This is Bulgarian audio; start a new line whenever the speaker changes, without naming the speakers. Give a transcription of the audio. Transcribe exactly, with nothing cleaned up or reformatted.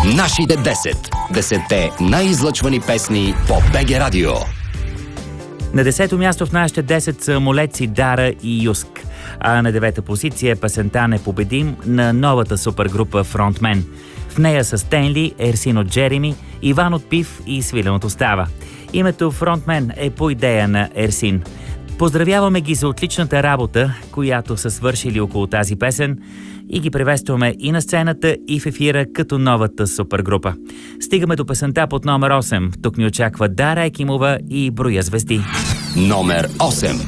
Нашите десет. Десетте най-излъчвани песни по БГ Радио.
На десето място в нашите десет са Молеци, Дара и Юск. А на девета позиция е песента «Непобедим» на новата супергрупа Frontman. В нея са Стенли, Ерсин от Джереми, Иван от Пив и Свилен от Остава. Името Frontman е по идея на Ерсин. Поздравяваме ги за отличната работа, която са свършили около тази песен, и ги приветстваме и на сцената, и в ефира като новата супергрупа. Стигаме до песента под номер осем. Тук ни очаква Дара Екимова и Броя звезди.
Номер осем.